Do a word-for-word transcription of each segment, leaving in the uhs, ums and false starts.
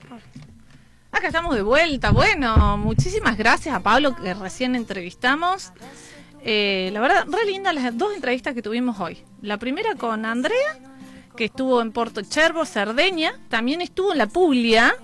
Acá estamos de vuelta. Bueno, muchísimas gracias a Pablo que recién entrevistamos. Eh, la verdad, re lindas las dos entrevistas que tuvimos hoy. La primera con Andrea, que estuvo en Porto Cervo, Cerdeña. También estuvo en la Puglia,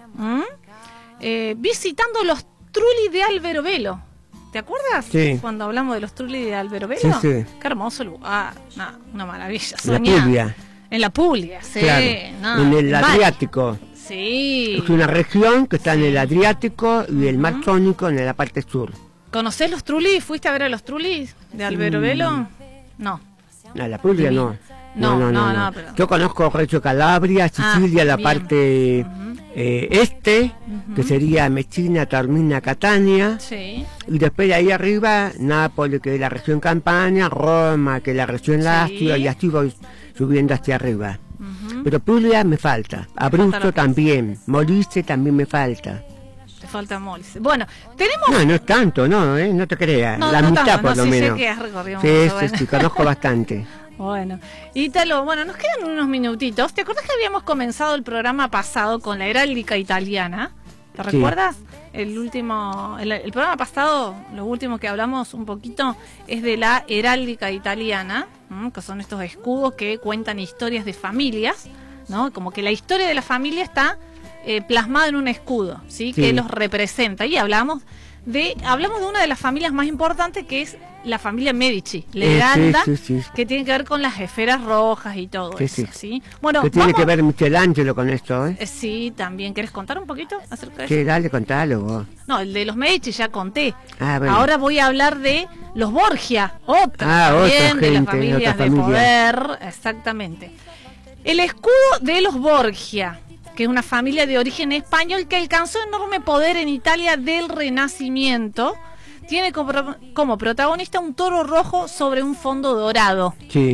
eh, visitando los trulli de Alberobello. ¿Te acuerdas? Sí. Cuando hablamos de los trulli de Alberobello. Sí, sí. Qué hermoso lugar. No, una maravilla. La Soñá. Puglia. En la Puglia, sí. Claro. No, en el vale. Adriático. Sí. Es una región que está Sí. en el Adriático y el Mar Ujú. Jónico en la parte sur. ¿Conocés los trulli? ¿Fuiste a ver a los trulli de Alberobello? Mm. No. No, la Puglia no. No, no, no, no, pero- Yo conozco Reggio Calabria, Sicilia, Ah, la bien. parte Ujú. eh, este, Ujú. que sería Messina, Taormina, Catania. Sí. Y después de ahí arriba, Nápoles, que es la región Campania, Roma, que es la región Sí. Lazio, y así voy subiendo hacia arriba. Ujú. Pero Puglia me falta, Abruzzo la- también, Molise también me falta. Te falta Molise. Bueno, tenemos... No, no es tanto, no, ¿eh? No te creas, No, la no mitad tanto, por no, lo sí sé menos. que has recorrido Sí, mucho, sí, bueno. sí, conozco bastante. Bueno, Ítalo, bueno, nos quedan unos minutitos. ¿Te acuerdas que habíamos comenzado el programa pasado con la heráldica italiana? ¿Te Sí. recuerdas? El último, el, el programa pasado, lo último que hablamos un poquito es de la heráldica italiana, ¿m? Que son estos escudos que cuentan historias de familias, ¿no? Como que la historia de la familia está eh, plasmada en un escudo, ¿sí? Sí. Que los representa. Y hablamos de, hablamos de una de las familias más importantes, que es la familia Medici, Eh, Leranda, sí, sí, sí. que tiene que ver con las esferas rojas y todo Sí, eso, sí. ¿sí? Bueno, ¿Qué tiene vamos- que ver Michelangelo con esto, eh? eh, sí, también. ¿Querés contar un poquito acerca de eso? Sí, dale, contalo vos. No, el de los Medici ya conté. Ah, bueno. Ahora voy a hablar de los Borgia, otra Ah, otra también de las gente, familias otra de familia. poder, exactamente. El escudo de los Borgia, que es una familia de origen español que alcanzó enorme poder en Italia del Renacimiento, tiene como, como protagonista un toro rojo sobre un fondo dorado. Sí,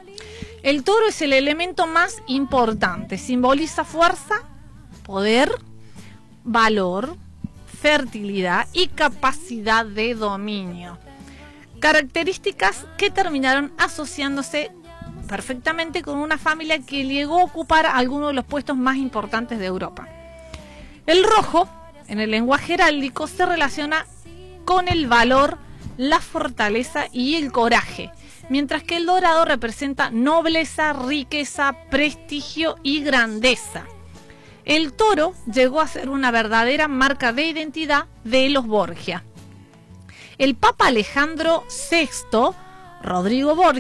El toro es el elemento más importante, simboliza fuerza, poder, valor, fertilidad y capacidad de dominio. Características que terminaron asociándose perfectamente con una familia que llegó a ocupar algunos de los puestos más importantes de Europa. El rojo, en el lenguaje heráldico, se relaciona con el valor, la fortaleza y el coraje, mientras que el dorado representa nobleza, riqueza, prestigio y grandeza. El toro llegó a ser una verdadera marca de identidad de los Borgia. El Papa Alejandro sexto, Rodrigo Borgia,